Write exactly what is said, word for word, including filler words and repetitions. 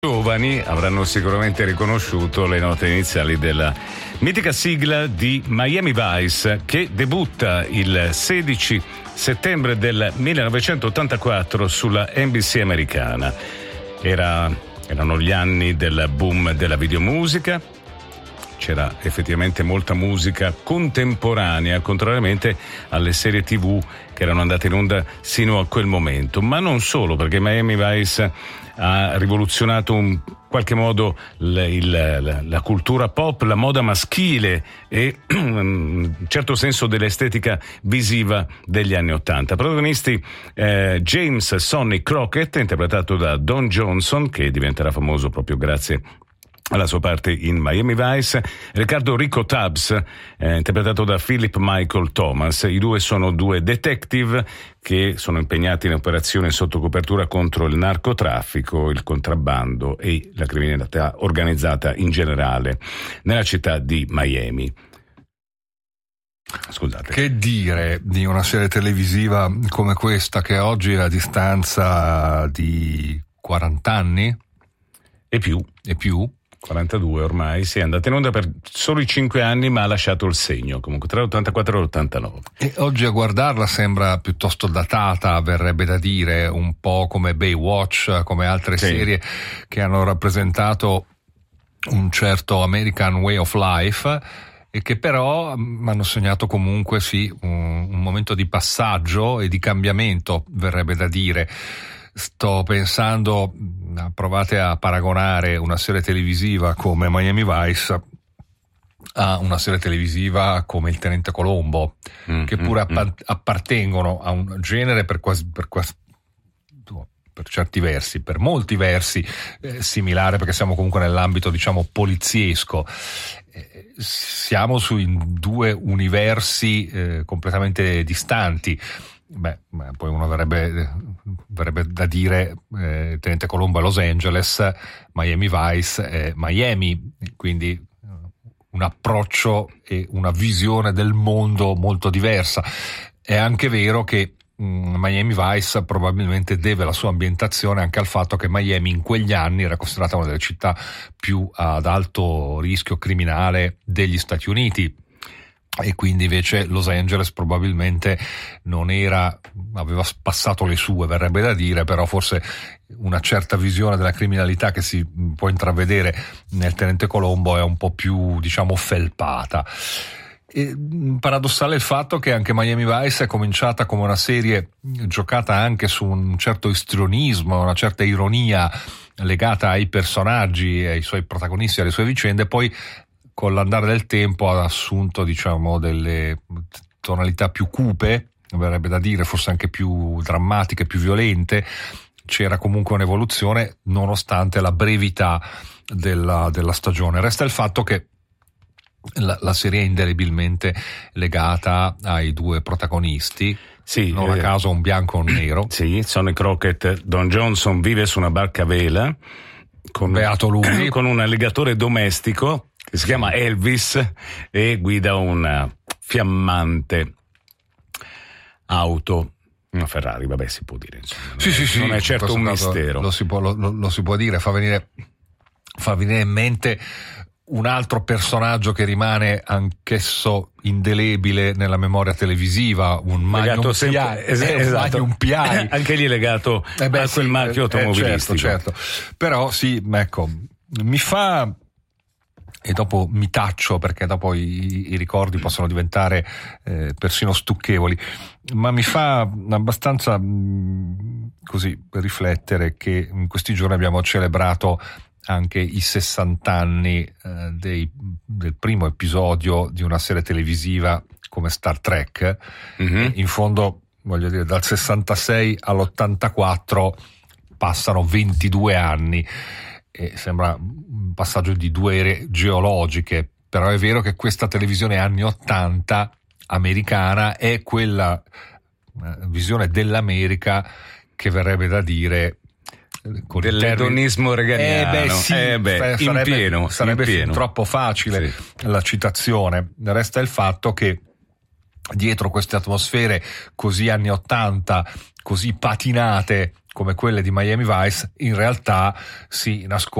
Giovani avranno sicuramente riconosciuto le note iniziali della mitica sigla di Miami Vice, che debutta il sedici settembre del millenovecentottantaquattro sulla N B C americana. Era, erano gli anni del boom della videomusica. C'era effettivamente molta musica contemporanea, contrariamente alle serie tivù che erano andate in onda sino a quel momento. Ma non solo, perché Miami Vice ha rivoluzionato in qualche modo l, il, la, la cultura pop, la moda maschile e un certo senso dell'estetica visiva degli anni Ottanta. Protagonisti eh, James Sonny Crockett, interpretato da Don Johnson, che diventerà famoso proprio grazie alla sua parte in Miami Vice, Riccardo Rico Tubbs, eh, interpretato da Philip Michael Thomas. I due sono due detective che sono impegnati in operazioni sotto copertura contro il narcotraffico, il contrabbando e la criminalità organizzata in generale nella città di Miami. Scusate. Che dire di una serie televisiva come questa, che oggi è a distanza di quaranta anni? E più. E più? quarantadue ormai, sì, è andata in onda per soli cinque anni, ma ha lasciato il segno, comunque tra l'ottantaquattro e l'ottantanove. E oggi a guardarla sembra piuttosto datata, verrebbe da dire, un po' come Baywatch, come altre sì. serie che hanno rappresentato un certo American way of life e che però hanno segnato comunque sì un, un momento di passaggio e di cambiamento, verrebbe da dire. Sto pensando, provate a paragonare una serie televisiva come Miami Vice a una serie televisiva come Il Tenente Colombo, mm, che pure mm, app- appartengono a un genere per quasi, per quasi per certi versi, per molti versi eh, similare, perché siamo comunque nell'ambito diciamo poliziesco. Eh, siamo su in due universi eh, completamente distanti. Beh, poi uno verrebbe, verrebbe da dire eh, Tenente Colombo a Los Angeles, Miami Vice è Miami, quindi un approccio e una visione del mondo molto diversa. È anche vero che mh, Miami Vice probabilmente deve la sua ambientazione anche al fatto che Miami in quegli anni era considerata una delle città più ad alto rischio criminale degli Stati Uniti. E quindi invece Los Angeles probabilmente non era, aveva passato le sue, verrebbe da dire, però forse una certa visione della criminalità che si può intravedere nel Tenente Colombo è un po' più, diciamo, felpata. E paradossale il fatto che anche Miami Vice è cominciata come una serie giocata anche su un certo istrionismo, una certa ironia legata ai personaggi, ai suoi protagonisti, alle sue vicende, poi con l'andare del tempo ha assunto diciamo delle tonalità più cupe, verrebbe da dire, forse anche più drammatiche, più violente. C'era comunque un'evoluzione nonostante la brevità della, della stagione. Resta il fatto che la, la serie è indelebilmente legata ai due protagonisti. Sì, non a caso un bianco e un nero. Sì, Sonny Crockett, Don Johnson vive su una barca a vela con, beato lui, con un alligatore domestico che si chiama Elvis e guida una fiammante auto, una Ferrari, vabbè, si può dire, insomma. Sì, non sì, è, sì, non è certo un caso mistero. Lo si può, lo, lo si può dire, fa venire, fa venire in mente un altro personaggio che rimane anch'esso indelebile nella memoria televisiva, un Magnum P I, es- eh, esatto. Magnum P I. Anche lì legato eh beh, a quel sì, marchio eh, automobilistico. Certo, certo. Però sì, ecco, mi fa... E dopo mi taccio perché dopo i, i ricordi possono diventare eh, persino stucchevoli, ma mi fa abbastanza mh, così riflettere che in questi giorni abbiamo celebrato anche i sessanta anni eh, dei, del primo episodio di una serie televisiva come Star Trek. Mm-hmm. In fondo, voglio dire, dal sessantasei all'ottantaquattro passano ventidue anni. E sembra un passaggio di due ere geologiche, però è vero che questa televisione anni ottanta americana è quella visione dell'America che verrebbe da dire con dell'edonismo reganiano. Eh beh sì, eh beh, sarebbe, in pieno, sarebbe in pieno. troppo facile sì. La citazione. Resta il fatto che dietro queste atmosfere così anni ottanta, così patinate, come quelle di Miami Vice in realtà si nascondono